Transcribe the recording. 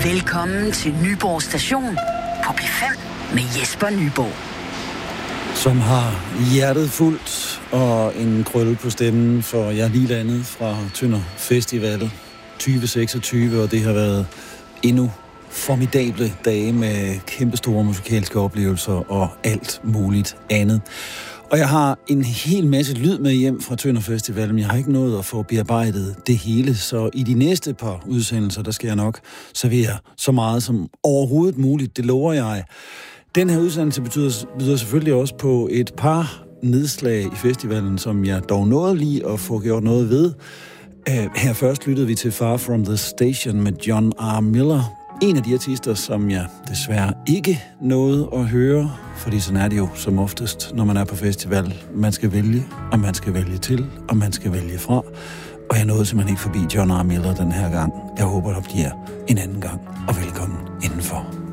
Velkommen til Nyborg Station på P5 med Jesper Nyborg. Som har hjertet fuldt og en krølle på stemmen, for jeg er lige landet fra Tønder Festival 2026, og det har været endnu formidable dage med kæmpestore musikalske oplevelser og alt muligt andet. Og jeg har en hel masse lyd med hjem fra Tønder Festival, men jeg har ikke nået at få bearbejdet det hele, så i de næste par udsendelser, der skal jeg nok servere så meget som overhovedet muligt, det lover jeg. Den her udsendelse byder selvfølgelig også på et par nedslag i festivalen, som jeg dog nåede lige at få gjort noget ved. Her først lyttede vi til Far From The Station med John R. Miller. En af de artister, som jeg desværre ikke nåede at høre, fordi sådan er det jo som oftest, når man er på festival. Man skal vælge, og man skal vælge til, og man skal vælge fra. Og jeg nåede simpelthen ikke forbi John R. Miller den her gang. Jeg håber, der bliver en anden gang, og velkommen indenfor.